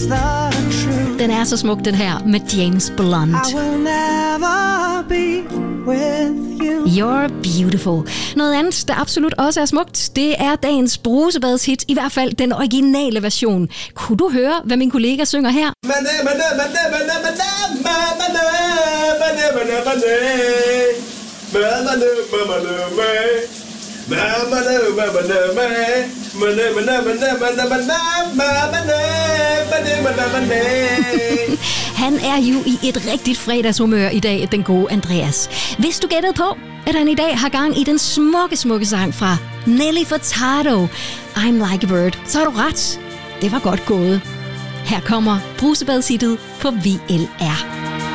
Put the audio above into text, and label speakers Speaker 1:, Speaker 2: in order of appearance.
Speaker 1: the truth.
Speaker 2: Den er så smuk, den her, med James Blunt.
Speaker 1: I will never be with you.
Speaker 2: You're beautiful. Noget andet, der absolut også er smukt, det er dagens brusebadshit, i hvert fald den originale version. Kunne du høre, hvad min kollega synger her? Han er jo i et rigtigt fredagshumør i dag, den gode Andreas. Hvis du gættede på, at han i dag har gang i den smukke sang fra Nelly Furtado, I'm Like a Bird, så har du ret. Det var godt gået. Her kommer brusebadshittet på VLR.